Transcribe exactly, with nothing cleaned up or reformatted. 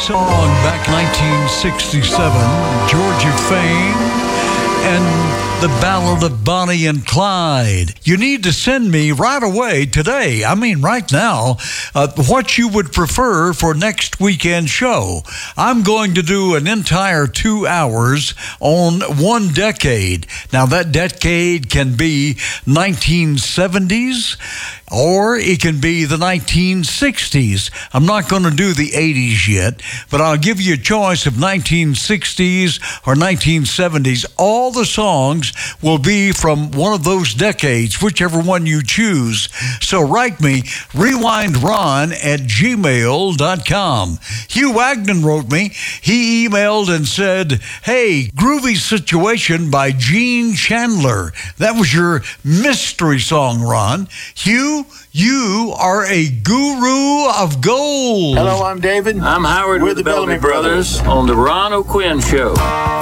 song back nineteen sixty-seven, Georgia Fame and the Ballad of Bonnie and Clyde. You need to send me right away today, I mean right now, uh, what you would prefer for next weekend show. I'm going to do an entire two hours on one decade. Now that decade can be nineteen seventies or it can be the nineteen sixties. I'm not going to do the eighties yet, but I'll give you a choice of nineteen sixties or nineteen seventies. All the songs will be from one of those decades, whichever one you choose. So write me, rewindron at gmail dot com. Hugh Wagnon wrote me. He emailed and said, hey, Groovy Situation by Gene Chandler. That was your mystery song, Ron. Hugh, you are a guru of gold. Hello, I'm David. I'm Howard with, with the Bellamy, Bellamy Brothers, Brothers on the Ron O'Quinn Show.